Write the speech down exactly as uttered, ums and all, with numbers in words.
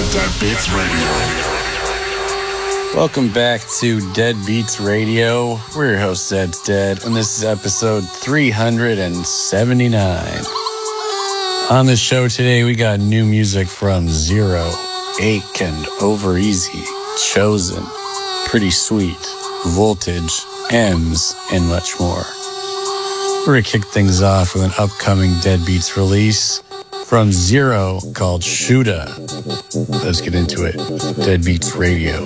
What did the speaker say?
Dead Beats Radio. Welcome back to Dead Beats Radio. We're your hosts, Zed's Dead, and this is episode three hundred seventy-nine. On the show today, we got new music from Zero, Ache and Over Easy, Chosen, Pretty Sweet, Voltage, M's, and much more. We're going to kick things off with an upcoming Dead Beats release from Zero called Shuda. Let's get into it. Dead Beats Radio.